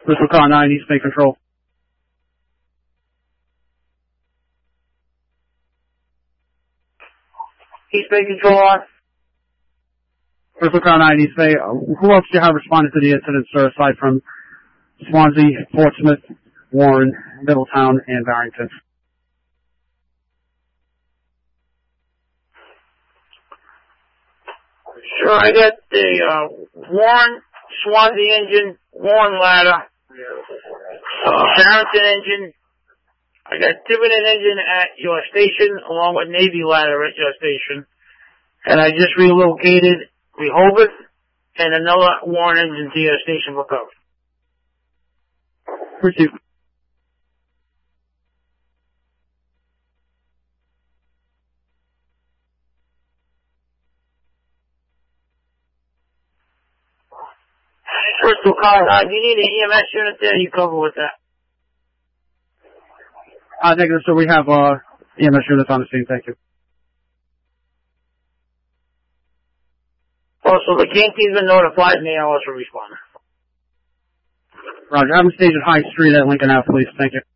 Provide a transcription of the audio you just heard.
Bristol Car 9, East Bay Control. East Bay Control on. Bristol Car 9, East Bay. Who else do you have responded to the incident, sir, aside from Swansea, Portsmouth, Warren, Middletown, and Barrington? Sure, I got the Warren, Swansea engine, Warren ladder, Barrington engine. I got Tiverton engine at your station, along with Navy ladder at your station. And I just relocated Rehoboth and another Warren engine to your station for cover. Received. Bristol Car, do you need an EMS unit there? You cover with that. Negative, so we have EMS units on the scene. Thank you. Also, the Yankees been notified and they are also responding. Roger. Have them staged at High Street at Lincoln Ave, please. Thank you.